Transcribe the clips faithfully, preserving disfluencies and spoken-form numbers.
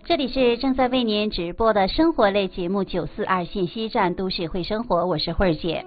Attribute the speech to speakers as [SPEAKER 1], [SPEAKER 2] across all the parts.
[SPEAKER 1] 这里是正在为您直播的生活类节目九四二信息站都市会生活，我是慧儿姐。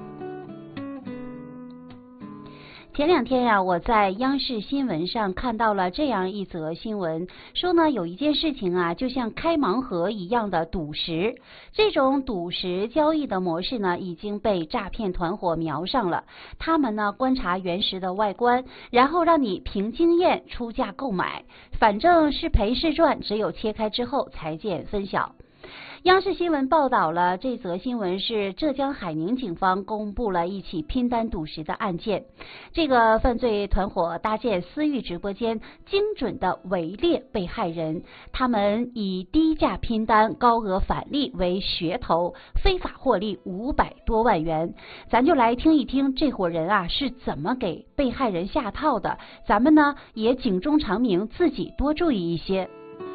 [SPEAKER 1] 前两天呀、啊，我在央视新闻上看到了这样一则新闻，说呢有一件事情啊，就像开盲盒一样的赌石。这种赌石交易的模式呢，已经被诈骗团伙瞄上了。他们呢观察原石的外观，然后让你凭经验出价购买，反正是赔是赚，只有切开之后才见分晓。央视新闻报道了这则新闻，是浙江海宁警方公布了一起拼单赌石的案件。这个犯罪团伙搭建私域直播间，精准的围猎被害人，他们以低价拼单、高额返利为噱头，非法获利五百多万元。咱就来听一听这伙人啊是怎么给被害人下套的，咱们呢也警钟长鸣，自己多注意一些。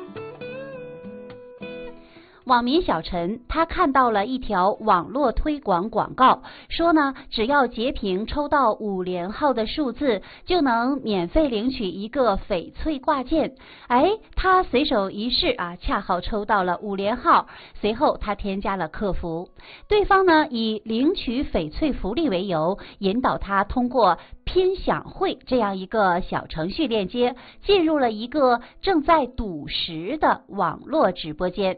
[SPEAKER 1] 网民小陈他看到了一条网络推广广告，说呢只要截屏抽到五连号的数字，就能免费领取一个翡翠挂件。哎，他随手一试啊，恰好抽到了五连号。随后他添加了客服，对方呢以领取翡翠福利为由，引导他通过拼享会这样一个小程序链接，进入了一个正在赌石的网络直播间。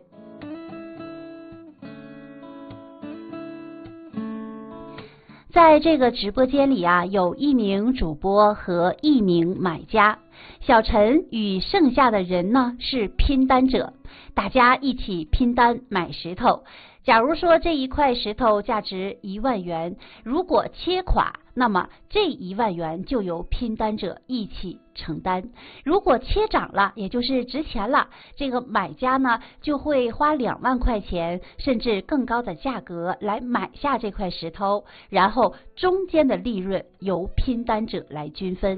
[SPEAKER 1] 在这个直播间里啊，有一名主播和一名买家。小陈与剩下的人呢是拼单者，大家一起拼单买石头。假如说这一块石头价值一万元，如果切垮，那么这一万元就由拼单者一起承担。如果切涨了，也就是值钱了，这个买家呢就会花两万块钱甚至更高的价格来买下这块石头，然后中间的利润由拼单者来均分。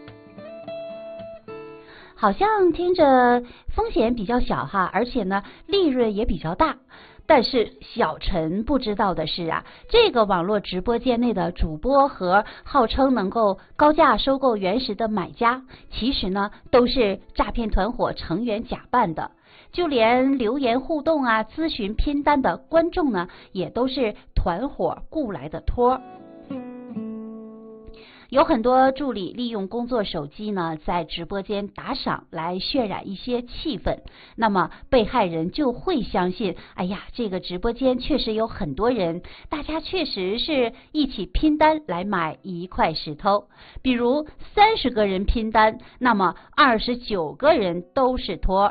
[SPEAKER 1] 好像听着风险比较小哈，而且呢利润也比较大。但是小陈不知道的是啊，这个网络直播间内的主播和号称能够高价收购原石的买家，其实呢都是诈骗团伙成员假扮的。就连留言互动啊、咨询拼单的观众呢，也都是团伙雇来的托。有很多助理利用工作手机呢，在直播间打赏来渲染一些气氛，那么被害人就会相信，哎呀，这个直播间确实有很多人，大家确实是一起拼单来买一块石头。比如三十个人拼单，那么二十九个人都是托。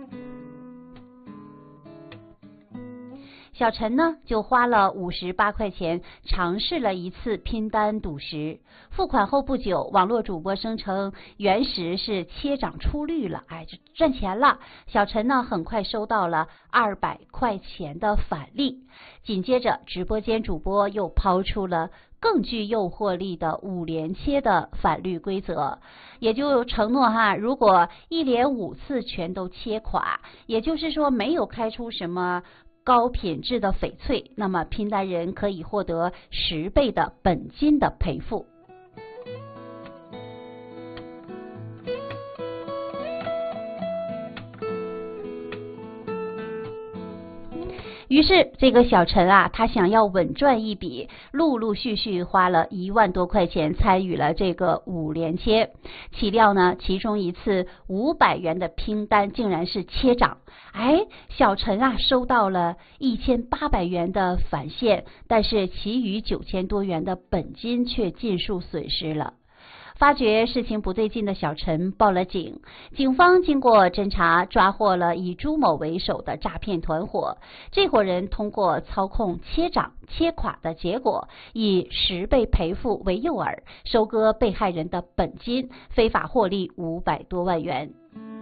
[SPEAKER 1] 小陈呢就花了五十八块钱尝试了一次拼单赌石，付款后不久，网络主播声称原石是切涨出绿了，哎，就赚钱了。小陈呢很快收到了二百块钱的返利，紧接着直播间主播又抛出了更具诱惑力的五连切的返利规则，也就承诺哈，如果一连五次全都切垮，也就是说没有开出什么高品质的翡翠，那么拼单人可以获得十倍的本金的赔付。于是这个小陈啊，他想要稳赚一笔，陆陆续续花了一万多块钱参与了这个五连切。岂料呢，其中一次五百元的拼单竟然是切涨，哎，小陈啊收到了一千八百元的返现，但是其余九千多元的本金却尽数损失了。发觉事情不对劲的小陈报了警，警方经过侦查，抓获了以朱某为首的诈骗团伙。这伙人通过操控切涨切垮的结果，以十倍赔付为诱饵，收割被害人的本金，非法获利五百多万元。